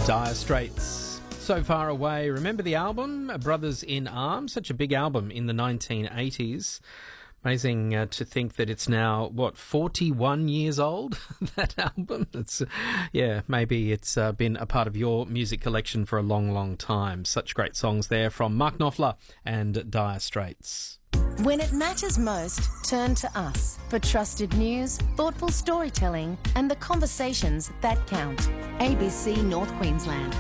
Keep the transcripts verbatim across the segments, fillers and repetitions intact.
Dire Straits, So Far Away. Remember the album, Brothers in Arms? Such a big album in the nineteen eighties. Amazing uh, to think that it's now, what, forty-one years old, that album? It's, uh, yeah, maybe it's uh, been a part of your music collection for a long, long time. Such great songs there from Mark Knopfler and Dire Straits. When it matters most, turn to us for trusted news, thoughtful storytelling and the conversations that count. A B C North Queensland.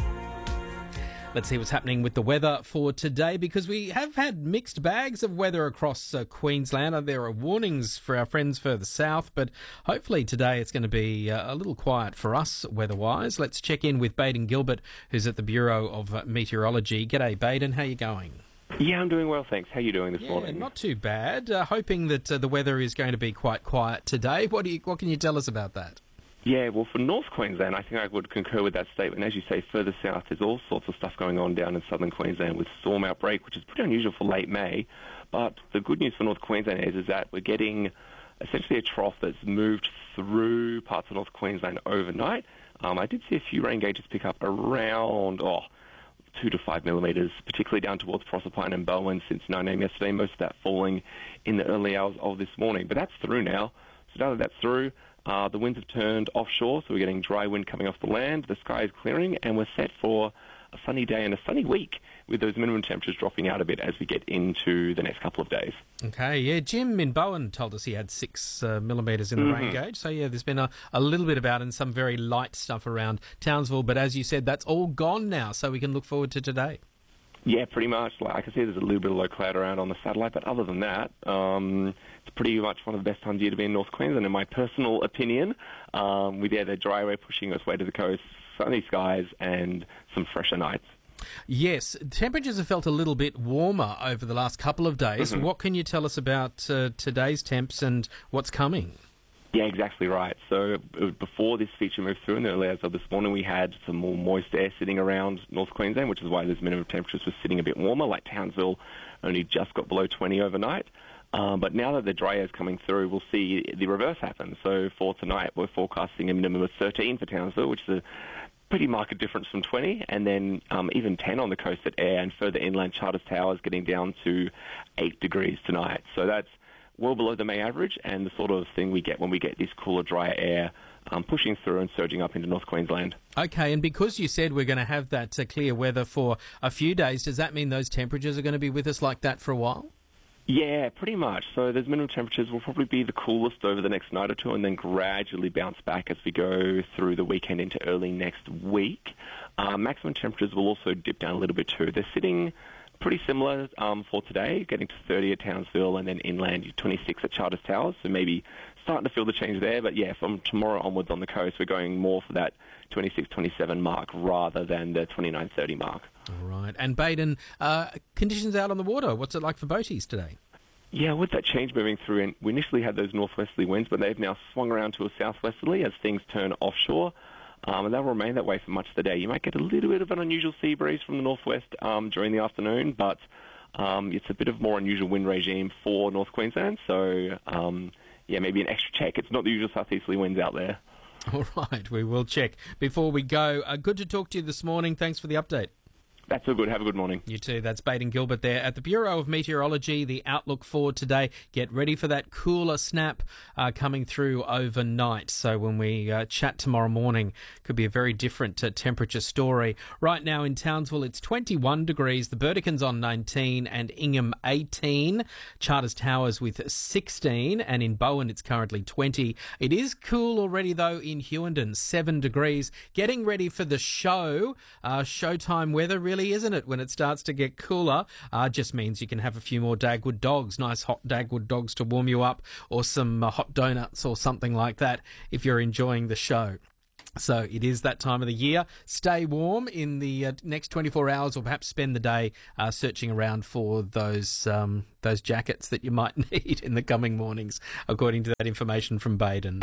Let's see what's happening with the weather for today, because we have had mixed bags of weather across uh, Queensland. There are warnings for our friends further south, but hopefully today it's going to be uh, a little quiet for us weather-wise. Let's check in with Baden Gilbert, who's at the Bureau of uh, Meteorology. G'day, Baden. How are you going? Yeah, I'm doing well, thanks. How are you doing this yeah, morning? Not too bad. Uh, hoping that uh, the weather is going to be quite quiet today. What do you, what can you tell us about that? Yeah, well, for North Queensland, I think I would concur with that statement. As you say, further south, there's all sorts of stuff going on down in southern Queensland with storm outbreak, which is pretty unusual for late May. But the good news for North Queensland is, is that we're getting essentially a trough that's moved through parts of North Queensland overnight. Um, I did see a few rain gauges pick up around, oh, two to five millimetres, particularly down towards Proserpine and Bowen since nine a.m. yesterday, most of that falling in the early hours of this morning. But that's through now. So now that that's through, Uh, the winds have turned offshore, so we're getting dry wind coming off the land. The sky is clearing, and we're set for a sunny day and a sunny week, with those minimum temperatures dropping out a bit as we get into the next couple of days. Okay, yeah, Jim in Bowen told us he had six uh, millimetres in the mm-hmm. rain gauge. So, yeah, there's been a, a little bit about and some very light stuff around Townsville. But as you said, that's all gone now, so we can look forward to today. Yeah, pretty much. Like I can see there's a little bit of low cloud around on the satellite, but other than that, um, it's pretty much one of the best times of year to be in North Queensland, in my personal opinion, um, with yeah, the dry way pushing its way to the coast, sunny skies, and some fresher nights. Yes, temperatures have felt a little bit warmer over the last couple of days. Mm-hmm. What can you tell us about uh, today's temps and what's coming? Yeah, exactly right. So before this feature moved through in the early hours of this morning, we had some more moist air sitting around North Queensland, which is why those minimum temperatures were sitting a bit warmer, like Townsville only just got below twenty overnight. Um, but now that the dry air is coming through, we'll see the reverse happen. So for tonight, we're forecasting a minimum of thirteen for Townsville, which is a pretty marked difference from twenty, and then um, even ten on the coast at air, and further inland Charters Towers getting down to eight degrees tonight. So that's well below the May average, and the sort of thing we get when we get this cooler, drier air um, pushing through and surging up into North Queensland. Okay, and because you said we're going to have that uh, clear weather for a few days, does that mean those temperatures are going to be with us like that for a while? Yeah, pretty much. So those minimum temperatures will probably be the coolest over the next night or two, and then gradually bounce back as we go through the weekend into early next week. Uh, maximum temperatures will also dip down a little bit too. They're sitting pretty similar um, for today, getting to thirty at Townsville, and then inland twenty-six at Charters Towers, so maybe starting to feel the change there. But yeah, from tomorrow onwards on the coast, we're going more for that twenty-six twenty-seven mark rather than the twenty-nine thirty mark. All right. And Baden, uh, conditions out on the water, what's it like for boaties today? Yeah, with that change moving through, and we initially had those northwesterly winds, but they've now swung around to a southwesterly as things turn offshore. Um, and they'll remain that way for much of the day. You might get a little bit of an unusual sea breeze from the northwest um, during the afternoon, but um, it's a bit of more unusual wind regime for North Queensland. So, um, yeah, maybe an extra check. It's not the usual southeasterly winds out there. All right, we will check. Before we go, uh, good to talk to you this morning. Thanks for the update. That's all good. Have a good morning. You too. That's Baden Gilbert there at the Bureau of Meteorology. The outlook for today. Get ready for that cooler snap uh, coming through overnight. So when we uh, chat tomorrow morning, could be a very different uh, temperature story. Right now in Townsville, it's twenty-one degrees. The Burdekin's on nineteen and Ingham eighteen. Charters Towers with sixteen. And in Bowen, it's currently twenty. It is cool already, though, in Hughenden, seven degrees. Getting ready for the show. Uh, showtime weather, really. Isn't it? When it starts to get cooler, uh, just means you can have a few more Dagwood dogs, nice hot Dagwood dogs to warm you up, or some uh, hot donuts or something like that if you're enjoying the show. So it is that time of the year. Stay warm in the uh, next twenty-four hours, or perhaps spend the day uh, searching around for those um, those jackets that you might need in the coming mornings, according to that information from Baden.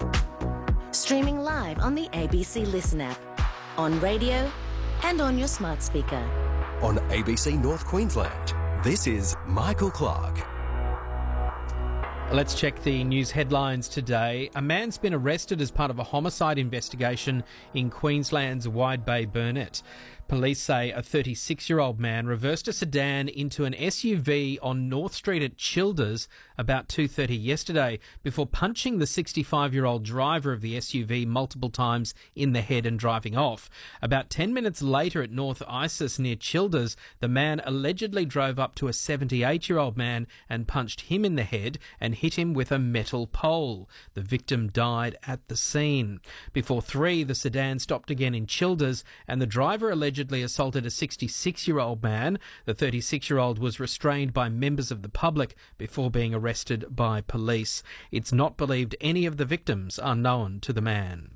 Streaming live on the A B C Listen app, on radio and on your smart speaker. On A B C North Queensland, this is Michael Clark. Let's check the news headlines today. A man's been arrested as part of a homicide investigation in Queensland's Wide Bay Burnett. Police say a thirty-six-year-old man reversed a sedan into an S U V on North Street at Childers about two thirty yesterday before punching the sixty-five-year-old driver of the S U V multiple times in the head and driving off. About ten minutes later at North Isis near Childers, the man allegedly drove up to a seventy-eight-year-old man and punched him in the head and hit him with a metal pole. The victim died at the scene. Before three, the sedan stopped again in Childers and the driver allegedly allegedly assaulted a sixty-six-year-old man. The thirty-six-year-old was restrained by members of the public before being arrested by police. It's not believed any of the victims are known to the man.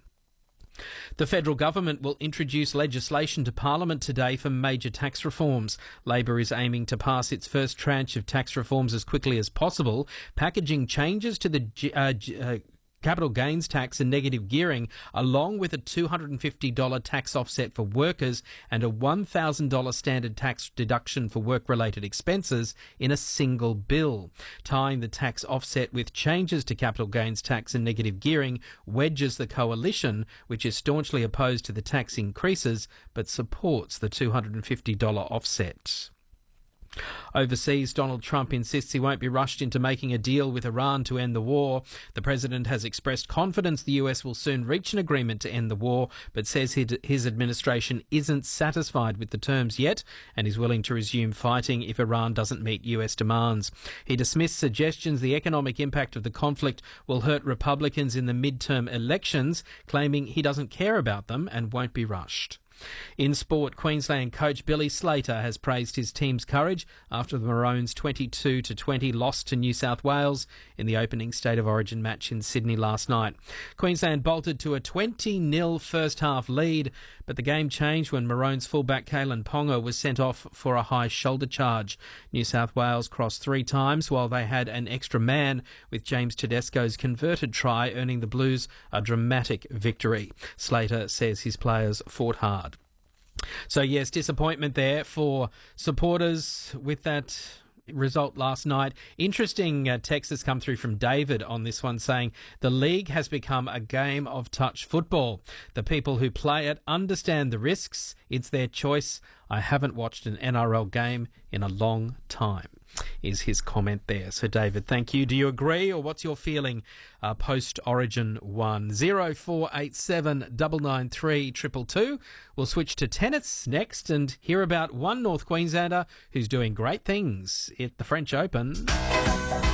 The federal government will introduce legislation to Parliament today for major tax reforms. Labor is aiming to pass its first tranche of tax reforms as quickly as possible, packaging changes to the uh, uh, capital gains tax and negative gearing, along with a two hundred fifty dollars tax offset for workers and a one thousand dollars standard tax deduction for work-related expenses in a single bill. Tying the tax offset with changes to capital gains tax and negative gearing wedges the coalition, which is staunchly opposed to the tax increases but supports the two hundred fifty dollars offset. Overseas, Donald Trump insists he won't be rushed into making a deal with Iran to end the war. The president has expressed confidence the U S will soon reach an agreement to end the war, but says his administration isn't satisfied with the terms yet and is willing to resume fighting if Iran doesn't meet U S demands. He dismissed suggestions the economic impact of the conflict will hurt Republicans in the midterm elections, claiming he doesn't care about them and won't be rushed. In sport, Queensland coach Billy Slater has praised his team's courage after the Maroons' twenty-two to twenty loss to New South Wales in the opening State of Origin match in Sydney last night. Queensland bolted to a twenty nil first-half lead, but the game changed when Maroons fullback Kalen Ponga was sent off for a high shoulder charge. New South Wales crossed three times while they had an extra man, with James Tedesco's converted try earning the Blues a dramatic victory. Slater says his players fought hard. So, yes, disappointment there for supporters with that result last night. Interesting uh, text has come through from David on this one saying, the league has become a game of touch football. The people who play it understand the risks. It's their choice. I haven't watched an N R L game in a long time, is his comment there. So, David, thank you. Do you agree, or what's your feeling uh, post-Origin one? zero four eight seven nine nine three two two two. We'll switch to tennis next and hear about one North Queenslander who's doing great things at the French Open.